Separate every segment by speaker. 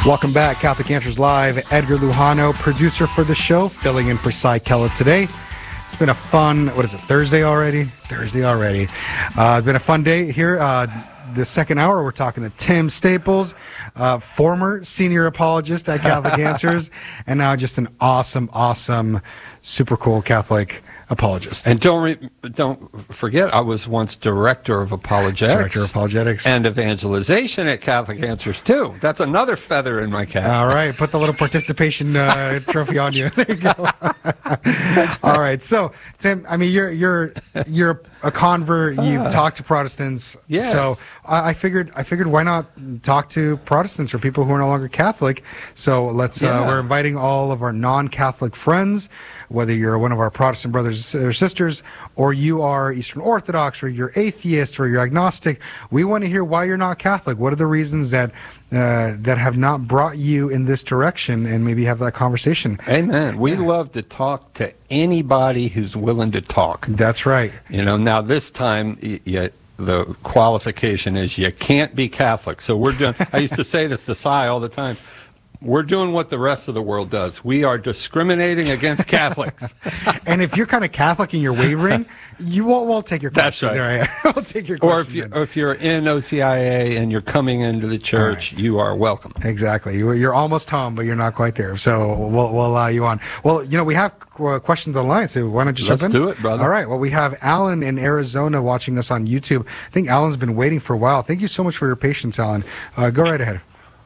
Speaker 1: Welcome back, Catholic Answers Live. Edgar Lujano, producer for the show, filling in for Cy Kella today. It's been a fun, Thursday already? It's been a fun day here. The second hour, we're talking to Tim Staples, former senior apologist at Catholic Answers, and now just an awesome, super cool Catholic apologist.
Speaker 2: And don't forget, I was once director of apologetics and evangelization at Catholic Answers too. That's another feather in my cap.
Speaker 1: All right, put the little participation trophy on you. There you go. All right, so Tim, I mean, you're a convert. You've talked to Protestants.
Speaker 2: Yes.
Speaker 1: So I figured why not talk to Protestants or people who are no longer Catholic. So we're inviting all of our non-Catholic friends, whether you're one of our Protestant brothers or sisters, or you are Eastern Orthodox, or you're atheist, or you're agnostic. We want to hear why you're not Catholic. What are the reasons that have not brought you in this direction, and maybe have that conversation.
Speaker 2: Amen. We love to talk to anybody who's willing to talk.
Speaker 1: That's right.
Speaker 2: Now this time, the qualification is you can't be Catholic. So we're doing, I used to say this to Cy all the time, we're doing what the rest of the world does. We are discriminating against Catholics.
Speaker 1: And if you're kind of Catholic and you're wavering, we'll take your question.
Speaker 2: That's right.
Speaker 1: We'll take your question.
Speaker 2: Or if you're in OCIA and you're coming into the church, you are welcome.
Speaker 1: Exactly. You're almost home, but you're not quite there. So we'll allow you on. Well, we have questions online, so why don't you jump in?
Speaker 2: Let's do it, brother.
Speaker 1: All right. Well, we have Alan in Arizona watching us on YouTube. I think Alan's been waiting for a while. Thank you so much for your patience, Alan. Go right ahead.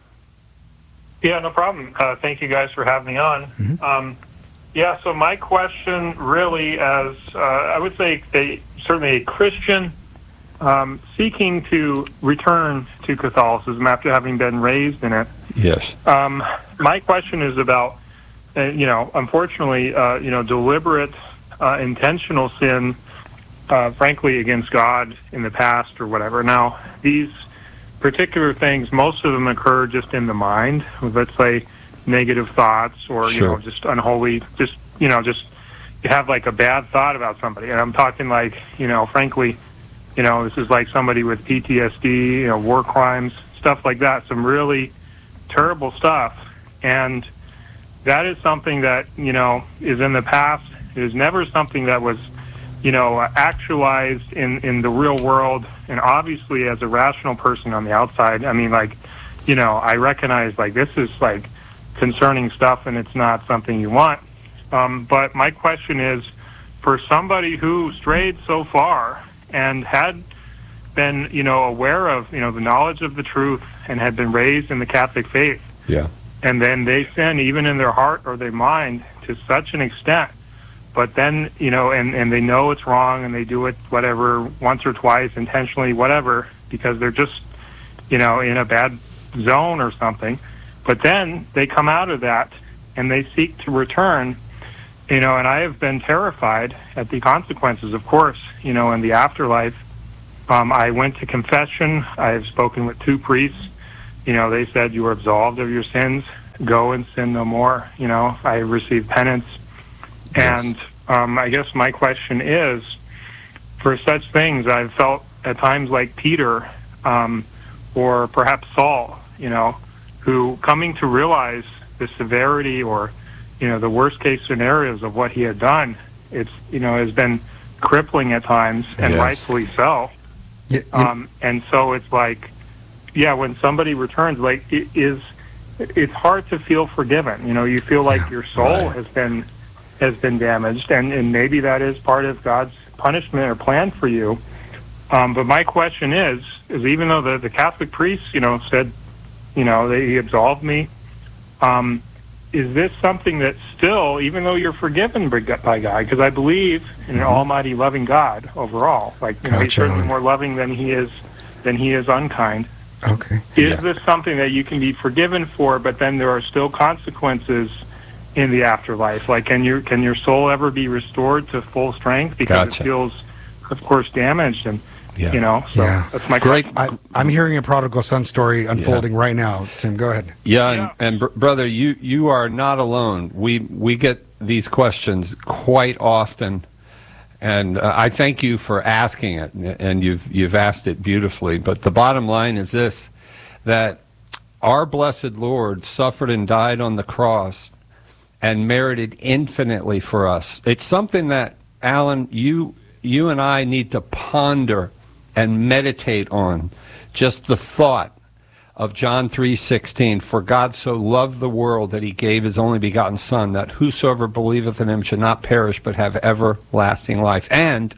Speaker 3: Yeah, no problem. Thank you guys for having me on.
Speaker 1: Mm-hmm.
Speaker 3: So my question really, as I would say, certainly a Christian seeking to return to Catholicism after having been raised in it.
Speaker 2: Yes.
Speaker 3: My question is about, unfortunately, deliberate, intentional sin, frankly, against God in the past or whatever. Now, these particular things, most of them occur just in the mind. Let's say negative thoughts, or just unholy. Just you have like a bad thought about somebody, and I'm talking like frankly, this is like somebody with PTSD, war crimes, stuff like that. Some really terrible stuff, and that is something that is in the past. It is never something that was actualized in the real world. And obviously, as a rational person on the outside, I mean, I recognize, this is, concerning stuff, and it's not something you want. But my question is, for somebody who strayed so far and had been, aware of, the knowledge of the truth and had been raised in the Catholic faith, and then they sin even in their heart or their mind to such an extent, but then, and they know it's wrong, and they do it, whatever, once or twice, intentionally, whatever, because they're just, in a bad zone or something. But then they come out of that, and they seek to return, and I have been terrified at the consequences, of course, in the afterlife. I went to confession. I have spoken with 2 priests. They said, you are absolved of your sins. Go and sin no more. I received penance. And I guess my question is, for such things, I've felt at times like Peter, or perhaps Saul, who, coming to realize the severity or, the worst case scenarios of what he had done, it's, has been crippling at times, and rightfully so. And so it's like, when somebody returns, it's hard to feel forgiven. You feel like your soul has been damaged, and maybe that is part of God's punishment or plan for you. But my question is even though the Catholic priest, said, he absolved me, is this something that still, even though you're forgiven by God, because I believe in an almighty loving God overall, he's certainly more loving than he is unkind.
Speaker 1: Okay.
Speaker 3: Is this something that you can be forgiven for, but then there are still consequences in the afterlife? Can your soul ever be restored to full strength, because it feels, of course, damaged? And that's my question.
Speaker 1: I'm hearing a prodigal son story unfolding right now. Tim, go ahead.
Speaker 2: And brother, you are not alone. We get these questions quite often, and I thank you for asking it, and you've asked it beautifully. But the bottom line is this: that our blessed Lord suffered and died on the cross and merited infinitely for us. It's something that, Alan, you and I need to ponder and meditate on. Just the thought of John 3:16, for God so loved the world that he gave his only begotten Son, that whosoever believeth in him should not perish but have everlasting life. And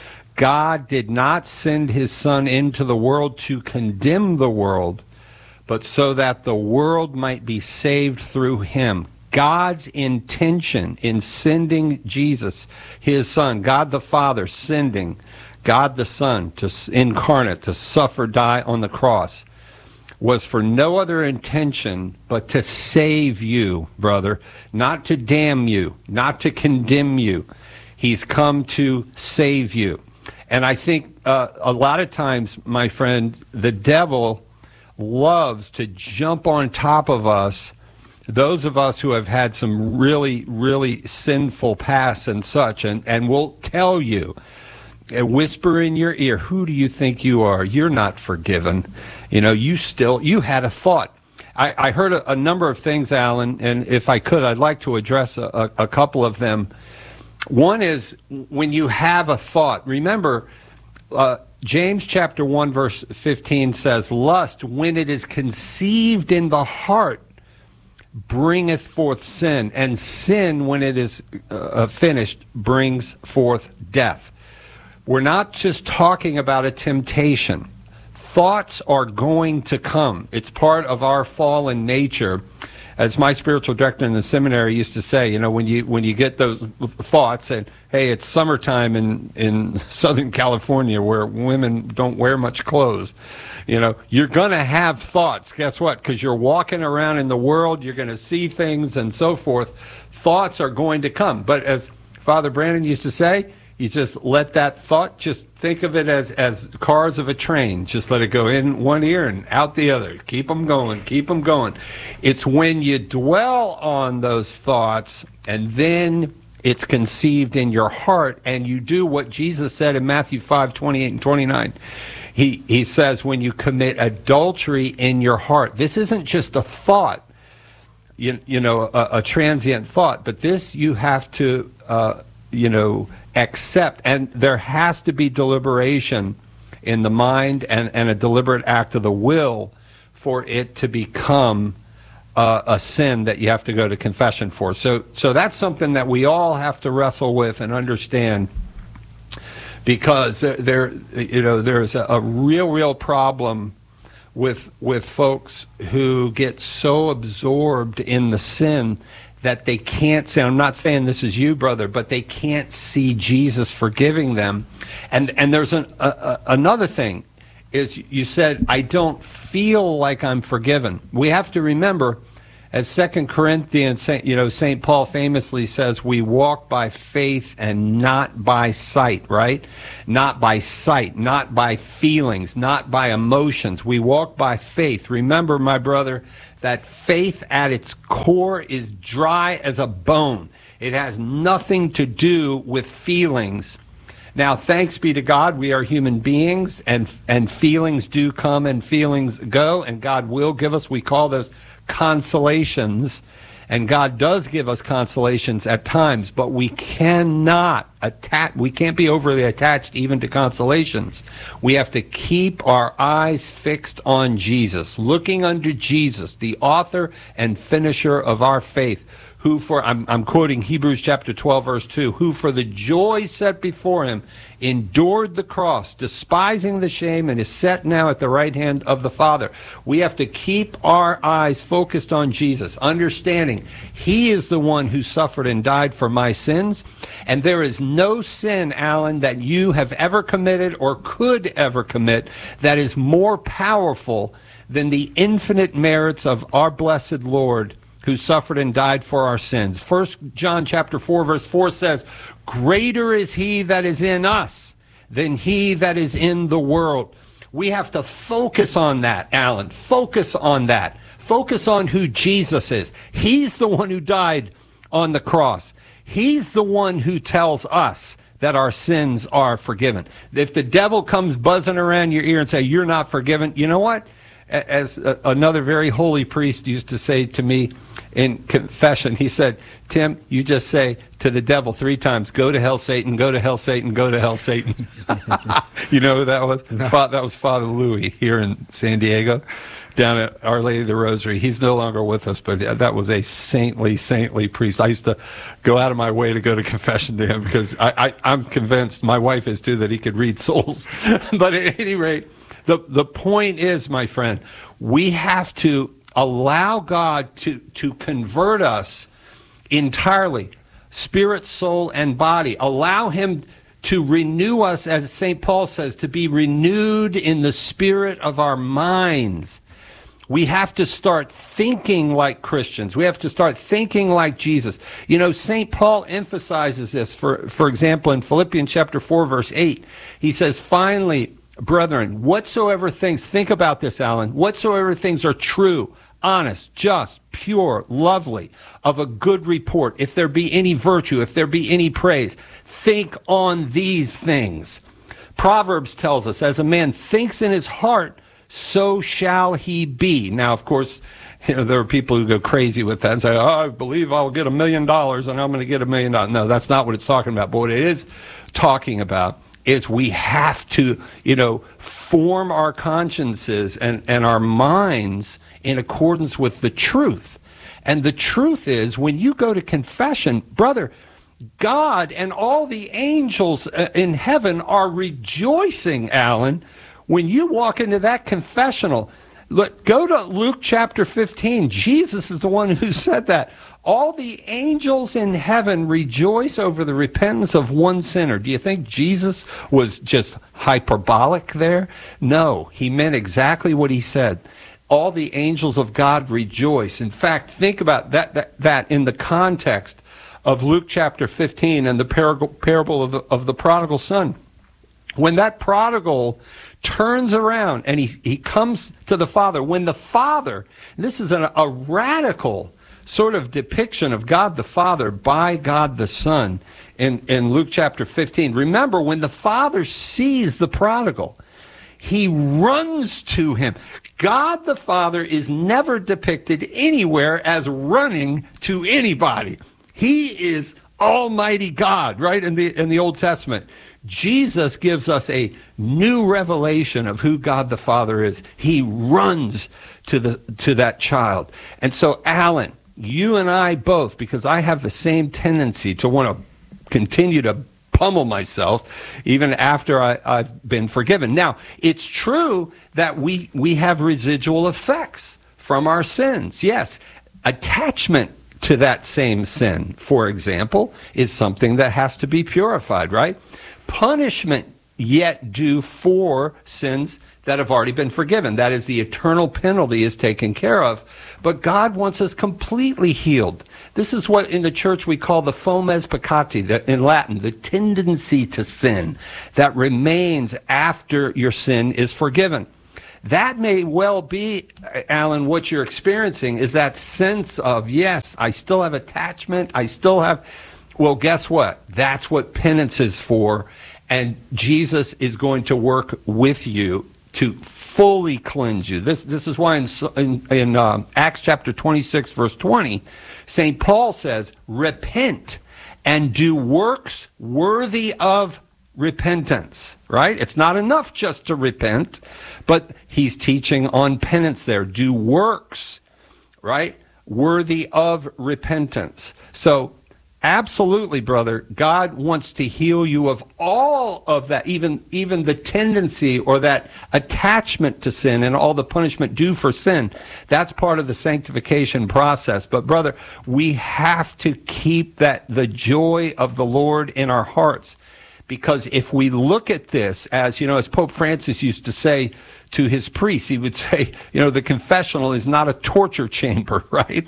Speaker 2: God did not send his Son into the world to condemn the world, but so that the world might be saved through him. God's intention in sending Jesus, his Son, God the Father sending God the Son to incarnate, to suffer, die on the cross, was for no other intention but to save you, brother, not to damn you, not to condemn you. He's come to save you. And I think a lot of times, my friend, the devil loves to jump on top of us, those of us who have had some really, really sinful pasts and such, and will tell you, whisper in your ear, who do you think you are? You're not forgiven. You know, you had a thought. I heard a number of things, Alan, and if I could, I'd like to address a couple of them. One is when you have a thought. Remember, James chapter 1, verse 15 says, lust, when it is conceived in the heart, bringeth forth sin, and sin, when it is finished, brings forth death. We're not just talking about a temptation. Thoughts are going to come. It's part of our fallen nature. As my spiritual director in the seminary used to say, you know, when you get those thoughts, and hey, it's summertime in Southern California where women don't wear much clothes, you know, you're going to have thoughts. Guess what? Because you're walking around in the world, you're going to see things and so forth. Thoughts are going to come. But as Father Brandon used to say, you just let that thought, just think of it as cars of a train. Just let it go in one ear and out the other. Keep them going, keep them going. It's when you dwell on those thoughts and then it's conceived in your heart and you do what Jesus said in Matthew 5:28 and 29. He says when you commit adultery in your heart. This isn't just a thought, you know, a transient thought, but this you have to, accept, and there has to be deliberation in the mind and a deliberate act of the will for it to become a sin that you have to go to confession for. So that's something that we all have to wrestle with and understand, because there's a real problem with folks who get so absorbed in the sin that they can't see. I'm not saying this is you, brother, but they can't see Jesus forgiving them. And there's another thing, is you said, I don't feel like I'm forgiven. We have to remember, as 2 Corinthians, St. Paul famously says, we walk by faith and not by sight, right? Not by sight, not by feelings, not by emotions. We walk by faith. Remember, my brother, that faith at its core is dry as a bone. It has nothing to do with feelings. Now, thanks be to God, we are human beings, and feelings do come and feelings go, and God will give us, we call those consolations, and God does give us consolations at times, but we can't be overly attached even to consolations. We have to keep our eyes fixed on Jesus, looking unto Jesus, the author and finisher of our faith, who I'm quoting Hebrews chapter 12, verse 2, who for the joy set before him endured the cross, despising the shame, and is set now at the right hand of the Father. We have to keep our eyes focused on Jesus, understanding he is the one who suffered and died for my sins, and there is no sin, Alan, that you have ever committed or could ever commit that is more powerful than the infinite merits of our blessed Lord, who suffered and died for our sins. 1 John chapter 4, verse 4 says, greater is he that is in us than he that is in the world. We have to focus on that, Alan. Focus on that. Focus on who Jesus is. He's the one who died on the cross. He's the one who tells us that our sins are forgiven. If the devil comes buzzing around your ear and say, you're not forgiven, you know what? as another very holy priest used to say to me in confession, he said, Tim, you just say to the devil 3 times, go to hell, Satan, go to hell, Satan, go to hell, Satan. You know who that was? No. That was Father Louis here in San Diego, down at Our Lady of the Rosary. He's no longer with us, but that was a saintly priest. I used to go out of my way to go to confession to him because I'm convinced, my wife is too, that he could read souls. But at any rate, the point is, my friend, we have to allow God to convert us entirely, spirit, soul, and body. Allow him to renew us, as St. Paul says, to be renewed in the spirit of our minds. We have to start thinking like Christians. We have to start thinking like Jesus. You know, St. Paul emphasizes this, for example, in Philippians chapter 4, verse 8. He says, finally, brethren, whatsoever things, think about this, Alan, whatsoever things are true, honest, just, pure, lovely, of a good report, if there be any virtue, if there be any praise, think on these things. Proverbs tells us, as a man thinks in his heart, so shall he be. Now, of course, you know, there are people who go crazy with that and say, oh, I believe I'll get $1 million and I'm going to get $1 million. No, that's not what it's talking about. But what it is talking about is we have to, you know, form our consciences and our minds in accordance with the truth. And the truth is, when you go to confession, brother, God and all the angels in heaven are rejoicing, Alan, when you walk into that confessional. Look, go to Luke chapter 15. Jesus is the one who said that. All the angels in heaven rejoice over the repentance of one sinner. Do you think Jesus was just hyperbolic there? No, he meant exactly what he said. All the angels of God rejoice. In fact, think about that in the context of Luke chapter 15 and the parable of the prodigal son. When that prodigal turns around and he comes to the Father, when the Father, this is a radical sort of depiction of God the Father by God the Son in Luke chapter 15. Remember, when the Father sees the prodigal, he runs to him. God the Father is never depicted anywhere as running to anybody. He is Almighty God, right, in the Old Testament. Jesus gives us a new revelation of who God the Father is. He runs to that child. And so, Alan, you and I both, because I have the same tendency to want to continue to pummel myself even after I've been forgiven. Now, it's true that we have residual effects from our sins. Yes, attachment to that same sin, for example, is something that has to be purified, right? Punishment yet due for sins that have already been forgiven. That is, the eternal penalty is taken care of. But God wants us completely healed. This is what in the church we call the fomes peccati, in Latin, the tendency to sin that remains after your sin is forgiven. That may well be, Alan, what you're experiencing is that sense of, yes, I still have attachment, I still have... Well, guess what? That's what penance is for, and Jesus is going to work with you to fully cleanse you. This is why in Acts chapter 26, verse 20, St. Paul says, repent and do works worthy of repentance, right? It's not enough just to repent, but he's teaching on penance there. Do works, right? Worthy of repentance. So, absolutely, brother, God wants to heal you of all of that, even the tendency or that attachment to sin and all the punishment due for sin. That's part of the sanctification process. But, brother, we have to keep the joy of the Lord in our hearts. Because if we look at this as, as Pope Francis used to say to his priests, he would say, the confessional is not a torture chamber, right?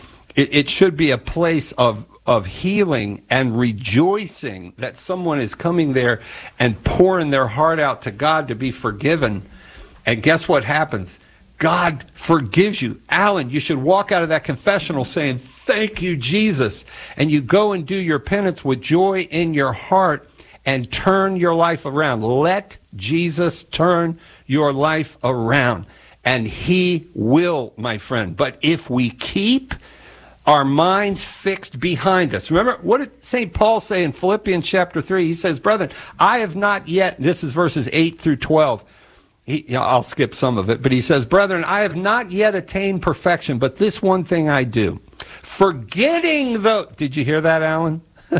Speaker 2: It should be a place of healing and rejoicing that someone is coming there and pouring their heart out to God to be forgiven. And guess what happens? God forgives you. Alan, you should walk out of that confessional saying, thank you, Jesus. And you go and do your penance with joy in your heart and turn your life around. Let Jesus turn your life around. And he will, my friend. But if we keep our minds fixed behind us. Remember, what did St. Paul say in Philippians chapter 3? He says, brethren, I have not yet, this is verses 8 through 12. I'll skip some of it, but he says, brethren, I have not yet attained perfection, but this one thing I do. Forgetting did you hear that, Alan?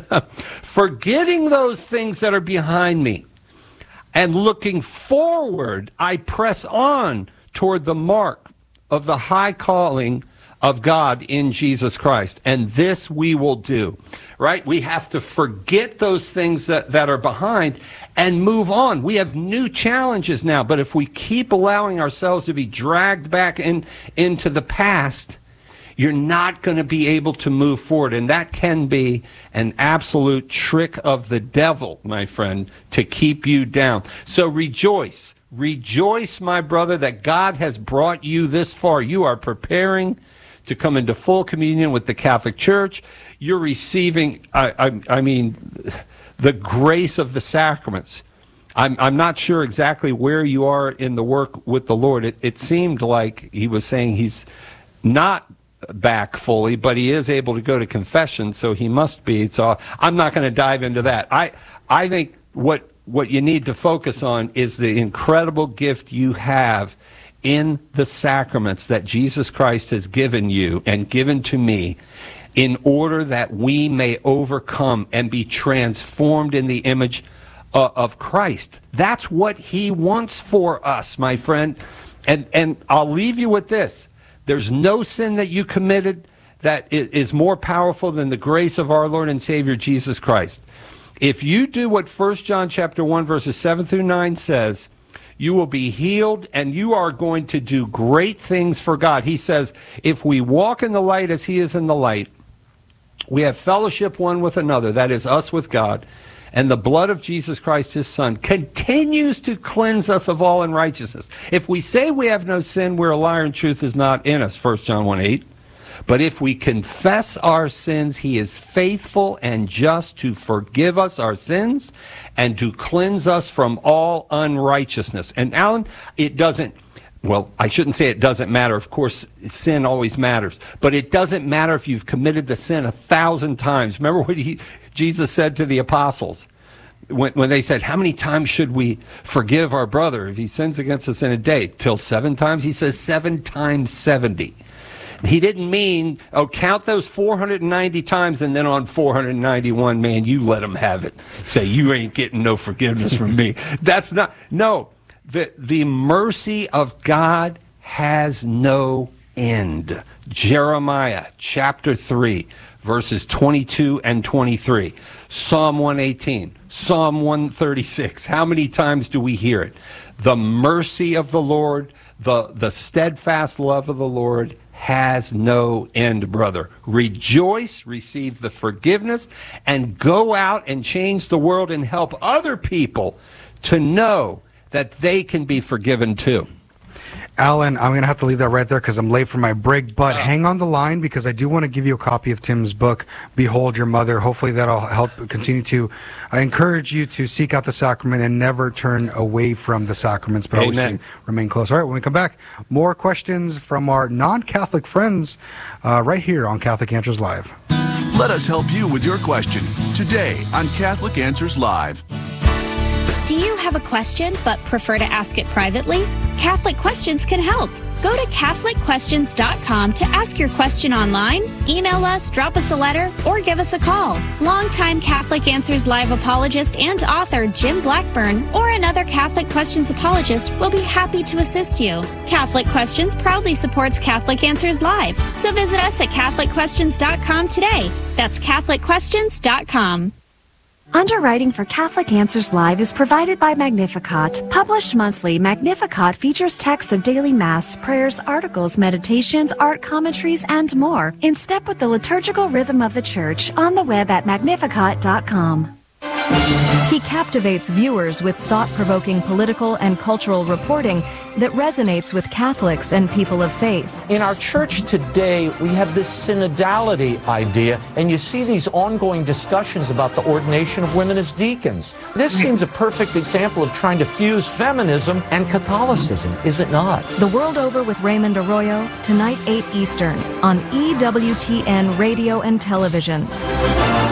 Speaker 2: Forgetting those things that are behind me and looking forward, I press on toward the mark of the high calling of God in Jesus Christ. And this we will do, right? We have to forget those things that are behind and move on. We have new challenges now, but if we keep allowing ourselves to be dragged back into the past, you're not going to be able to move forward. And that can be an absolute trick of the devil, my friend, to keep you down. So rejoice. Rejoice, my brother, that God has brought you this far. You are preparing to come into full communion with the Catholic Church. You're receiving, I mean, the grace of the sacraments. I'm not sure exactly where you are in the work with the Lord. It seemed like he was saying he's not back fully, but he is able to go to confession, so he must be. So I'm not going to dive into that. I think what you need to focus on is the incredible gift you have in the sacraments that Jesus Christ has given you and given to me in order that we may overcome and be transformed in the image of Christ. That's what he wants for us, my friend. And I'll leave you with this. There's no sin that you committed that is more powerful than the grace of our Lord and Savior Jesus Christ. If you do what 1 John chapter 1 verses 7 through 9 says, you will be healed and you are going to do great things for God. He says, if we walk in the light as he is in the light, we have fellowship one with another, that is us with God, and the blood of Jesus Christ, his Son, continues to cleanse us of all unrighteousness. If we say we have no sin, we're a liar and truth is not in us, 1 John 1:8. But if we confess our sins, he is faithful and just to forgive us our sins and to cleanse us from all unrighteousness. And Alan, it doesn't, well, I shouldn't say it doesn't matter. Of course, sin always matters. But it doesn't matter if you've committed the sin 1,000 times. Remember what Jesus said to the apostles when they said, how many times should we forgive our brother if he sins against us in a day? Till 7 times? He says 7 times 70. He didn't mean, count those 490 times, and then on 491, man, you let him have it. Say, you ain't getting no forgiveness from me. That's not, no. The mercy of God has no end. Jeremiah chapter 3, verses 22 and 23. Psalm 118, Psalm 136. How many times do we hear it? The mercy of the Lord, the steadfast love of the Lord has no end, brother. Rejoice, receive the forgiveness, and go out and change the world and help other people to know that they can be forgiven too.
Speaker 1: Alan, I'm going to have to leave that right there because I'm late for my break, but hang on the line because I do want to give you a copy of Tim's book, Behold Your Mother. Hopefully that'll help continue to encourage you to seek out the sacrament and never turn away from the sacraments, but always to remain close. All right, when we come back, more questions from our non-Catholic friends right here on Catholic Answers Live.
Speaker 4: Let us help you with your question today on Catholic Answers Live.
Speaker 5: Do you have a question but prefer to ask it privately? Catholic Questions can help. Go to CatholicQuestions.com to ask your question online, email us, drop us a letter, or give us a call. Longtime Catholic Answers Live apologist and author Jim Blackburn or another Catholic Questions apologist will be happy to assist you. Catholic Questions proudly supports Catholic Answers Live, so visit us at CatholicQuestions.com today. That's CatholicQuestions.com.
Speaker 6: Underwriting for Catholic Answers Live is provided by Magnificat. Published monthly, Magnificat features texts of daily Mass, prayers, articles, meditations, art commentaries, and more, in step with the liturgical rhythm of the Church, on the web at Magnificat.com.
Speaker 7: He captivates viewers with thought-provoking political and cultural reporting that resonates with Catholics and people of faith.
Speaker 8: In our church today, we have this synodality idea, and you see these ongoing discussions about the ordination of women as deacons. This seems a perfect example of trying to fuse feminism and Catholicism, is it not?
Speaker 7: The World Over with Raymond Arroyo, tonight 8 Eastern, on EWTN Radio and Television.